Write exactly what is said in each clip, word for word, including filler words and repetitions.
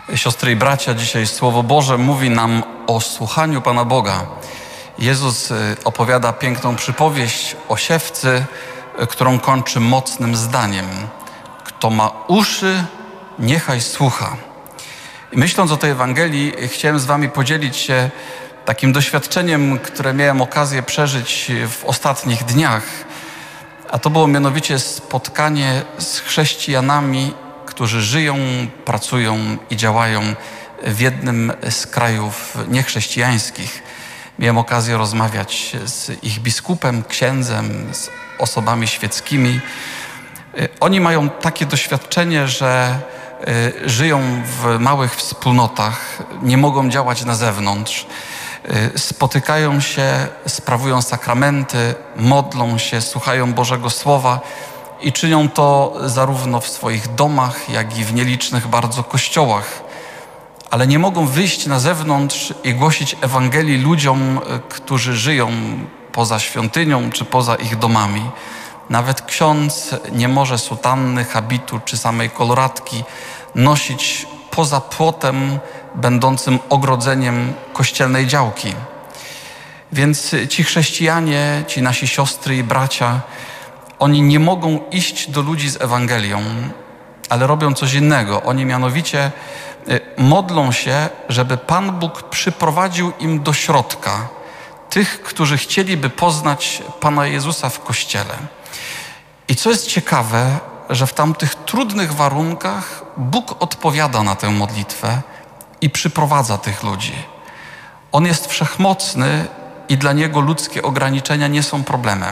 Siostry i bracia, dzisiaj Słowo Boże mówi nam o słuchaniu Pana Boga. Jezus opowiada piękną przypowieść o siewcy, którą kończy mocnym zdaniem. Kto ma uszy, niechaj słucha. I myśląc o tej Ewangelii, chciałem z wami podzielić się takim doświadczeniem, które miałem okazję przeżyć w ostatnich dniach. A to było mianowicie spotkanie z chrześcijanami, którzy żyją, pracują i działają w jednym z krajów niechrześcijańskich. Miałem okazję rozmawiać z ich biskupem, księdzem, z osobami świeckimi. Oni mają takie doświadczenie, że żyją w małych wspólnotach, nie mogą działać na zewnątrz. Spotykają się, sprawują sakramenty, modlą się, słuchają Bożego Słowa i czynią to zarówno w swoich domach, jak i w nielicznych bardzo kościołach. Ale nie mogą wyjść na zewnątrz i głosić Ewangelii ludziom, którzy żyją poza świątynią czy poza ich domami. Nawet ksiądz nie może sutanny, habitu czy samej koloratki nosić poza płotem będącym ogrodzeniem kościelnej działki. Więc ci chrześcijanie, ci nasi siostry i bracia, oni nie mogą iść do ludzi z Ewangelią, ale robią coś innego. Oni mianowicie modlą się, żeby Pan Bóg przyprowadził im do środka tych, którzy chcieliby poznać Pana Jezusa w Kościele. I co jest ciekawe, że w tamtych trudnych warunkach Bóg odpowiada na tę modlitwę i przyprowadza tych ludzi. On jest wszechmocny i dla Niego ludzkie ograniczenia nie są problemem.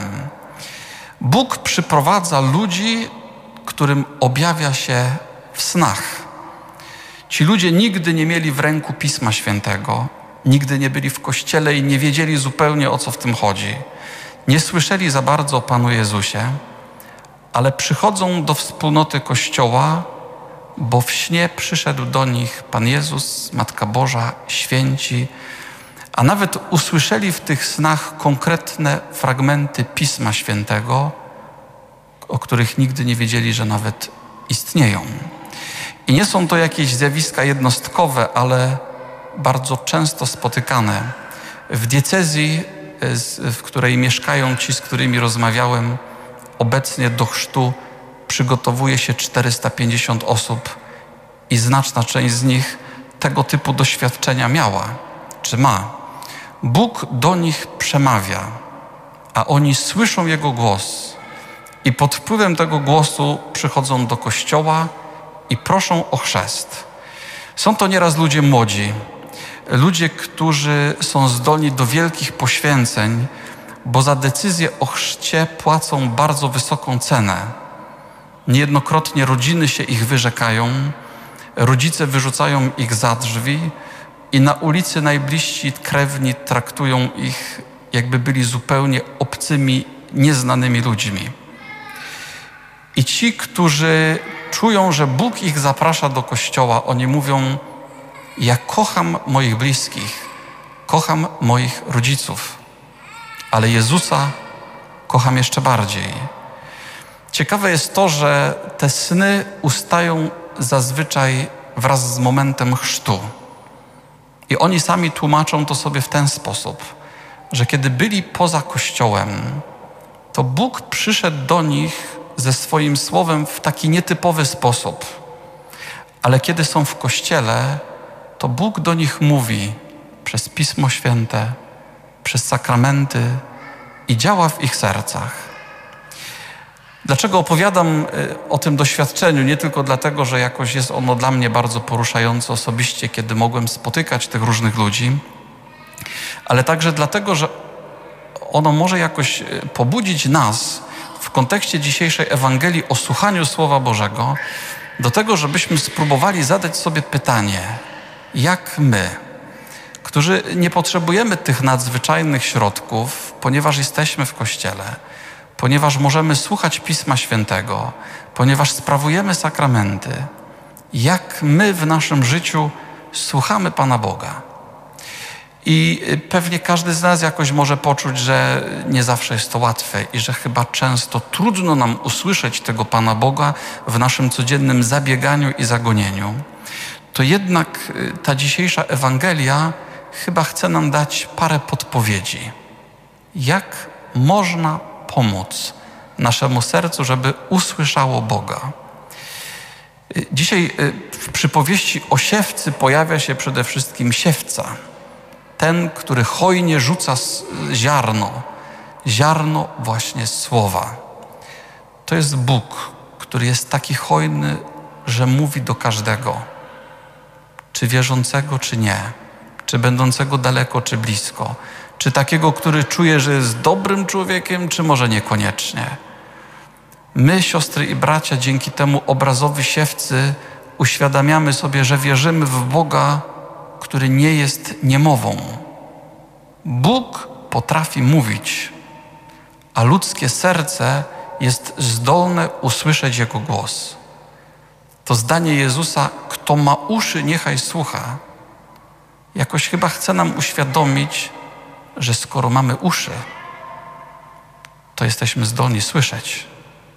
Bóg przyprowadza ludzi, którym objawia się w snach. Ci ludzie nigdy nie mieli w ręku Pisma Świętego, nigdy nie byli w kościele i nie wiedzieli zupełnie, o co w tym chodzi. Nie słyszeli za bardzo o Panu Jezusie, ale przychodzą do wspólnoty Kościoła, bo w śnie przyszedł do nich Pan Jezus, Matka Boża, święci, a nawet usłyszeli w tych snach konkretne fragmenty Pisma Świętego, o których nigdy nie wiedzieli, że nawet istnieją. I nie są to jakieś zjawiska jednostkowe, ale bardzo często spotykane. W diecezji, w której mieszkają ci, z którymi rozmawiałem, obecnie do chrztu przygotowuje się czterysta pięćdziesiąt osób i znaczna część z nich tego typu doświadczenia miała, czy ma. Bóg do nich przemawia, a oni słyszą Jego głos i pod wpływem tego głosu przychodzą do kościoła i proszą o chrzest. Są to nieraz ludzie młodzi, ludzie, którzy są zdolni do wielkich poświęceń, bo za decyzję o chrzcie płacą bardzo wysoką cenę. Niejednokrotnie rodziny się ich wyrzekają, rodzice wyrzucają ich za drzwi i na ulicy najbliżsi krewni traktują ich, jakby byli zupełnie obcymi, nieznanymi ludźmi. I ci, którzy czują, że Bóg ich zaprasza do kościoła, oni mówią: ja kocham moich bliskich, kocham moich rodziców, ale Jezusa kocham jeszcze bardziej. Ciekawe jest to, że te sny ustają zazwyczaj wraz z momentem chrztu. I oni sami tłumaczą to sobie w ten sposób, że kiedy byli poza Kościołem, to Bóg przyszedł do nich ze swoim słowem w taki nietypowy sposób. Ale kiedy są w Kościele, to Bóg do nich mówi przez Pismo Święte, przez sakramenty i działa w ich sercach. Dlaczego opowiadam o tym doświadczeniu? Nie tylko dlatego, że jakoś jest ono dla mnie bardzo poruszające osobiście, kiedy mogłem spotykać tych różnych ludzi, ale także dlatego, że ono może jakoś pobudzić nas w kontekście dzisiejszej Ewangelii o słuchaniu Słowa Bożego do tego, żebyśmy spróbowali zadać sobie pytanie, jak my, którzy nie potrzebujemy tych nadzwyczajnych środków, ponieważ jesteśmy w Kościele, ponieważ możemy słuchać Pisma Świętego, ponieważ sprawujemy sakramenty, jak my w naszym życiu słuchamy Pana Boga. I pewnie każdy z nas jakoś może poczuć, że nie zawsze jest to łatwe i że chyba często trudno nam usłyszeć tego Pana Boga w naszym codziennym zabieganiu i zagonieniu. to jednak ta dzisiejsza Ewangelia chyba chce nam dać parę podpowiedzi. Jak można pomóc naszemu sercu, żeby usłyszało Boga? Dzisiaj w przypowieści o siewcy pojawia się przede wszystkim siewca. Ten, który hojnie rzuca ziarno. Ziarno właśnie słowa. To jest Bóg, który jest taki hojny, że mówi do każdego. Czy wierzącego, czy nie. Czy będącego daleko, czy blisko. Czy takiego, który czuje, że jest dobrym człowiekiem, czy może niekoniecznie. My, siostry i bracia, dzięki temu obrazowi siewcy uświadamiamy sobie, że wierzymy w Boga, który nie jest niemową. Bóg potrafi mówić, a ludzkie serce jest zdolne usłyszeć Jego głos. To zdanie Jezusa, kto ma uszy, niechaj słucha, jakoś chyba chce nam uświadomić, że skoro mamy uszy, to jesteśmy zdolni słyszeć.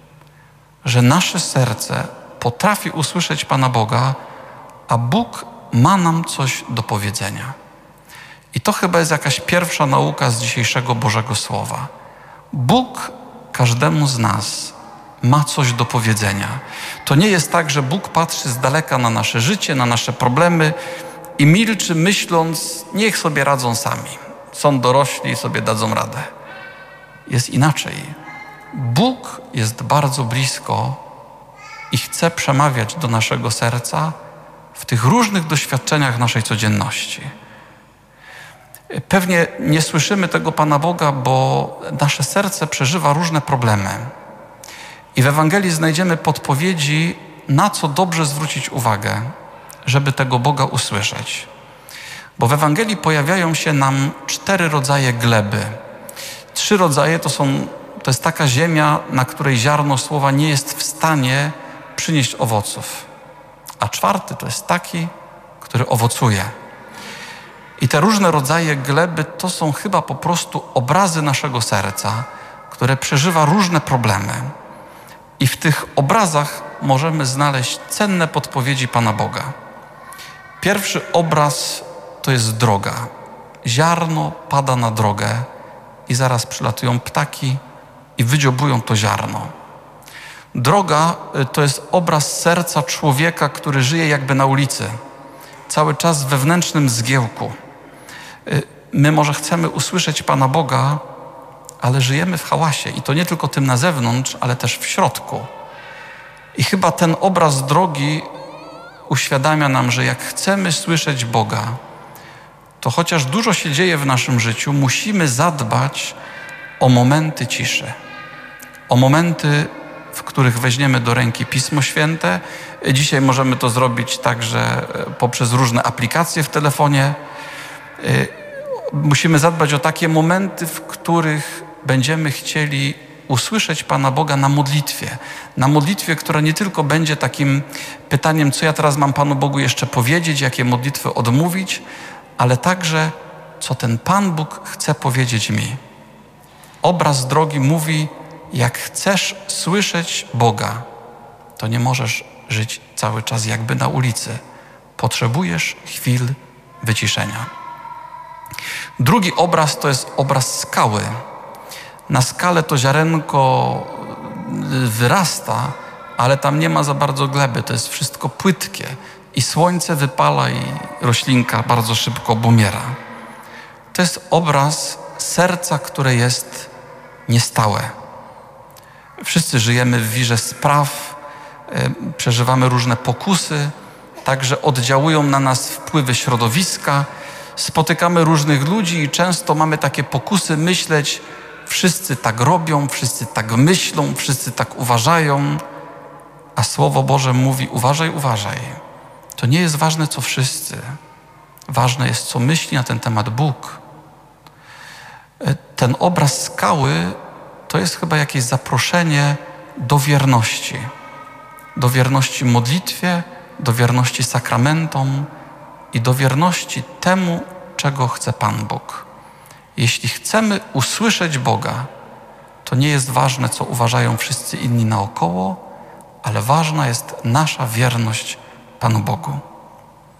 Że nasze serce potrafi usłyszeć Pana Boga, a Bóg ma nam coś do powiedzenia. I to chyba jest jakaś pierwsza nauka z dzisiejszego Bożego Słowa. Bóg każdemu z nas ma coś do powiedzenia. To nie jest tak, że Bóg patrzy z daleka na nasze życie, na nasze problemy i milczy, myśląc, niech sobie radzą sami. Są dorośli i sobie dadzą radę. Jest inaczej. Bóg jest bardzo blisko i chce przemawiać do naszego serca w tych różnych doświadczeniach naszej codzienności. Pewnie nie słyszymy tego Pana Boga, bo nasze serce przeżywa różne problemy. I w Ewangelii znajdziemy podpowiedzi, na co dobrze zwrócić uwagę, żeby tego Boga usłyszeć. Bo w Ewangelii pojawiają się nam cztery rodzaje gleby. Trzy rodzaje to są, to jest taka ziemia, na której ziarno słowa nie jest w stanie przynieść owoców. A czwarty to jest taki, który owocuje. I te różne rodzaje gleby to są chyba po prostu obrazy naszego serca, które przeżywa różne problemy. I w tych obrazach możemy znaleźć cenne podpowiedzi Pana Boga. Pierwszy obraz to jest droga. Ziarno pada na drogę i zaraz przylatują ptaki i wydziobują to ziarno. Droga to jest obraz serca człowieka, który żyje jakby na ulicy, cały czas w wewnętrznym zgiełku. My może chcemy usłyszeć Pana Boga, ale żyjemy w hałasie i to nie tylko tym na zewnątrz, ale też w środku. I chyba ten obraz drogi uświadamia nam, że jak chcemy słyszeć Boga, to chociaż dużo się dzieje w naszym życiu, musimy zadbać o momenty ciszy. O momenty, w których weźmiemy do ręki Pismo Święte. Dzisiaj możemy to zrobić także poprzez różne aplikacje w telefonie. Musimy zadbać o takie momenty, w których będziemy chcieli usłyszeć Pana Boga na modlitwie. Na modlitwie, która nie tylko będzie takim pytaniem, co ja teraz mam Panu Bogu jeszcze powiedzieć, jakie modlitwy odmówić, ale także, co ten Pan Bóg chce powiedzieć mi. Obraz drogi mówi, jak chcesz słyszeć Boga, to nie możesz żyć cały czas jakby na ulicy. Potrzebujesz chwil wyciszenia. Drugi obraz to jest obraz skały. Na skale to ziarenko wyrasta, ale tam nie ma za bardzo gleby. To jest wszystko płytkie i słońce wypala i roślinka bardzo szybko obumiera. To jest obraz serca, które jest niestałe. Wszyscy żyjemy w wirze spraw, przeżywamy różne pokusy, także oddziałują na nas wpływy środowiska, spotykamy różnych ludzi i często mamy takie pokusy myśleć, wszyscy tak robią, wszyscy tak myślą, wszyscy tak uważają, a Słowo Boże mówi, uważaj, uważaj. To nie jest ważne, co wszyscy. Ważne jest, co myśli na ten temat Bóg. Ten obraz skały to jest chyba jakieś zaproszenie do wierności. Do wierności modlitwie, do wierności sakramentom i do wierności temu, czego chce Pan Bóg. Jeśli chcemy usłyszeć Boga, to nie jest ważne, co uważają wszyscy inni naokoło, ale ważna jest nasza wierność Panu Bogu.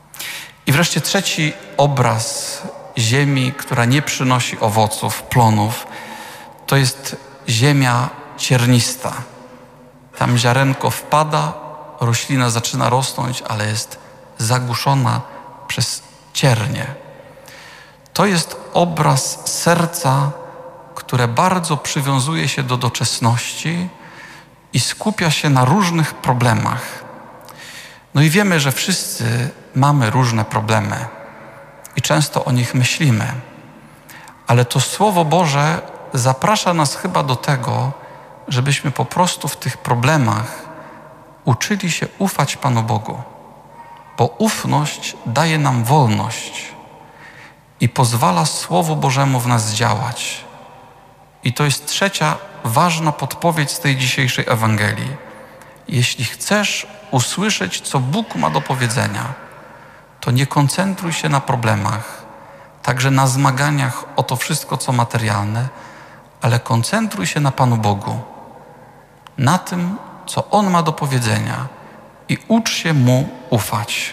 wreszcie trzeci obraz ziemi, która nie przynosi owoców, plonów, to jest ziemia ciernista. Tam ziarenko wpada, roślina zaczyna rosnąć, ale jest zagłuszona przez ciernie. To jest obraz serca, które bardzo przywiązuje się do doczesności i skupia się na różnych problemach. No i wiemy, że wszyscy mamy różne problemy i często o nich myślimy, ale to Słowo Boże zaprasza nas chyba do tego, żebyśmy po prostu w tych problemach uczyli się ufać Panu Bogu, bo ufność daje nam wolność i pozwala Słowu Bożemu w nas działać. I to jest trzecia ważna podpowiedź z tej dzisiejszej Ewangelii. Jeśli chcesz usłyszeć, co Bóg ma do powiedzenia, to nie koncentruj się na problemach, także na zmaganiach o to wszystko, co materialne, ale koncentruj się na Panu Bogu, na tym, co On ma do powiedzenia i ucz się Mu ufać.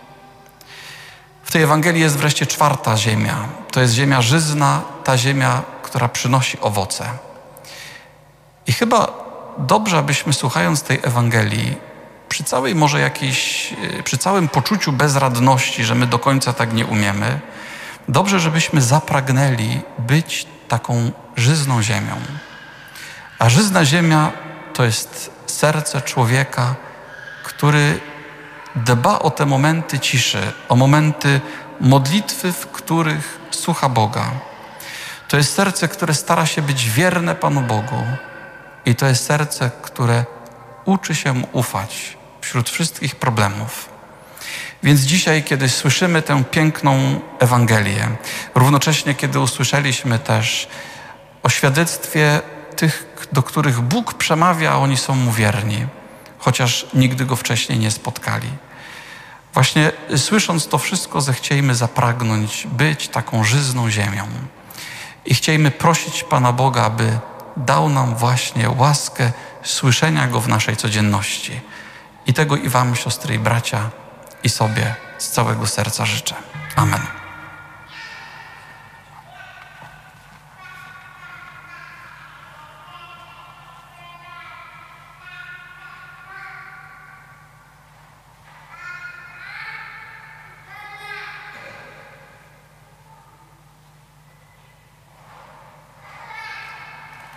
W tej Ewangelii jest wreszcie czwarta ziemia. To jest ziemia żyzna, ta ziemia, która przynosi owoce. I chyba dobrze, abyśmy słuchając tej Ewangelii, przy całej może jakiejś, przy całym poczuciu bezradności, że my do końca tak nie umiemy, dobrze, żebyśmy zapragnęli być taką żyzną ziemią. A żyzna ziemia to jest serce człowieka, który dba o te momenty ciszy, o momenty modlitwy, w których słucha Boga. To jest serce, które stara się być wierne Panu Bogu i to jest serce, które uczy się Mu ufać wśród wszystkich problemów. Więc dzisiaj, kiedy słyszymy tę piękną Ewangelię, równocześnie kiedy usłyszeliśmy też o świadectwie tych, do których Bóg przemawia, a oni są Mu wierni, chociaż nigdy Go wcześniej nie spotkali. Właśnie słysząc to wszystko, zechciejmy zapragnąć być taką żyzną ziemią i chciejmy prosić Pana Boga, aby dał nam właśnie łaskę słyszenia Go w naszej codzienności. I tego i wam, siostry i bracia, i sobie z całego serca życzę. Amen.